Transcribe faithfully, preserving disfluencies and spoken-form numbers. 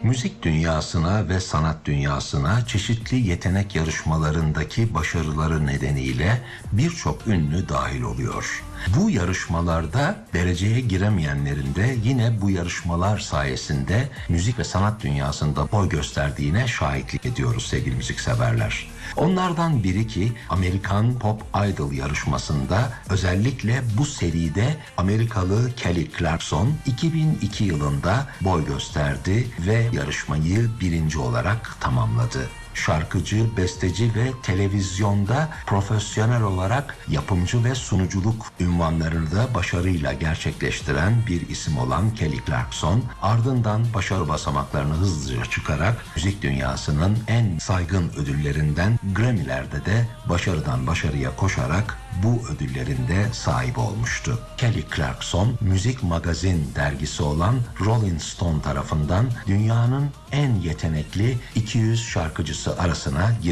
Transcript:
Müzik dünyasına ve sanat dünyasına çeşitli yetenek yarışmalarındaki başarıları nedeniyle birçok ünlü dahil oluyor. Bu yarışmalarda dereceye giremeyenlerin de yine bu yarışmalar sayesinde müzik ve sanat dünyasında boy gösterdiğine şahitlik ediyoruz sevgili müzikseverler. Onlardan biri ki Amerikan Pop Idol yarışmasında özellikle bu seride Amerikalı Kelly Clarkson iki bin iki yılında boy gösterdi ve yarışmayı birinci olarak tamamladı. Şarkıcı, besteci ve televizyonda profesyonel olarak yapımcı ve sunuculuk ünvanlarını da başarıyla gerçekleştiren bir isim olan Kelly Clarkson, ardından başarı basamaklarını hızlıca çıkarak müzik dünyasının en saygın ödüllerinden Grammy'lerde de başarıdan başarıya koşarak bu ödüllerin de sahibi olmuştu. Kelly Clarkson, müzik magazin dergisi olan Rolling Stone tarafından dünyanın en yetenekli iki yüz şarkıcısı arasına girdi.